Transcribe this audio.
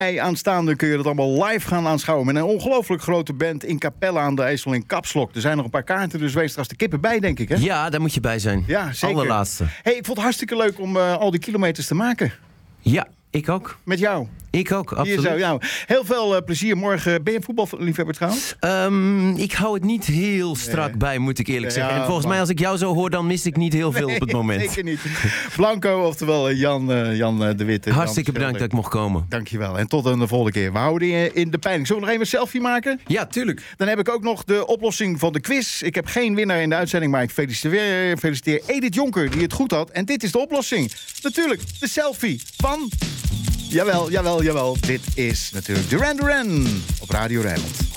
Aanstaande kun je dat allemaal live gaan aanschouwen... met een ongelooflijk grote band in Capelle aan de IJssel in Kapslok. Er zijn nog een paar kaarten, dus wees er als de kippen bij, denk ik, hè? Ja, daar moet je bij zijn. Ja, zeker. Allerlaatste. Hey, ik vond het hartstikke leuk om al die kilometers te maken. Ja, ik ook. Met jou. Ik ook, absoluut. Hier zo, jou. Heel veel plezier morgen. Ben je een voetballiefhebber trouwens? Ik hou het niet heel strak bij, moet ik eerlijk zeggen. En volgens mij, als ik jou zo hoor, dan mis ik niet heel veel op het moment. Zeker niet. Blanco, oftewel Jan de Witte. Hartstikke bedankt dat ik mocht komen. Dankjewel. En tot een volgende keer. We houden je in de peiling. Zullen we nog even een selfie maken? Ja, tuurlijk. Dan heb ik ook nog de oplossing van de quiz. Ik heb geen winnaar in de uitzending, maar ik feliciteer Edith Jonker, die het goed had. En dit is de oplossing. Natuurlijk, de selfie van... Jawel. Dit is natuurlijk Duran Duran op Radio Rijnmond.